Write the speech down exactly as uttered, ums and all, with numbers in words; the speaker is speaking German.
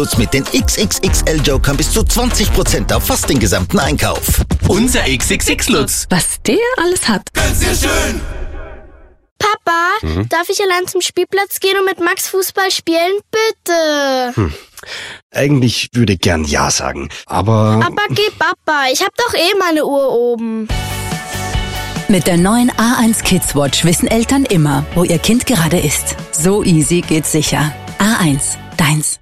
Mit den X X X L-Jokern bis zu zwanzig Prozent auf fast den gesamten Einkauf. Unser X X X-Lutz. Was der alles hat. Ganz sehr schön. Papa, mhm. darf ich allein zum Spielplatz gehen und mit Max Fußball spielen? Bitte. Hm. Eigentlich würde ich gern Ja sagen, aber... Aber geh, Papa, ich hab doch eh meine Uhr oben. Mit der neuen A eins Kids Watch wissen Eltern immer, wo ihr Kind gerade ist. So easy geht's sicher. A eins, deins.